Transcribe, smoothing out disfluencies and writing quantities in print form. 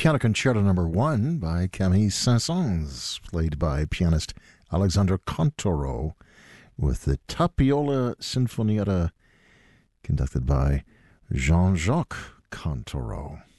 Piano Concerto Number 1 by Camille Saint-Saëns, played by pianist Alexandre Contoro, with the Tapiola Sinfonietta conducted by Jean-Jacques Contoro.